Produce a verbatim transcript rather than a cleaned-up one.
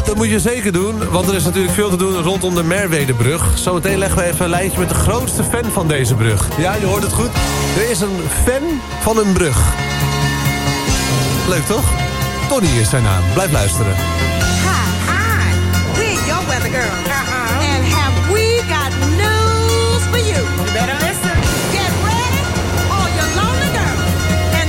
dat moet je zeker doen, want er is natuurlijk veel te doen rondom de Merwedebrug. Zometeen leggen we even een lijntje met de grootste fan van deze brug. Ja, je hoort het goed. Er is een fan van een brug. Leuk toch? Tony is zijn naam. Blijf luisteren. Hi, hi. We're your weather girl.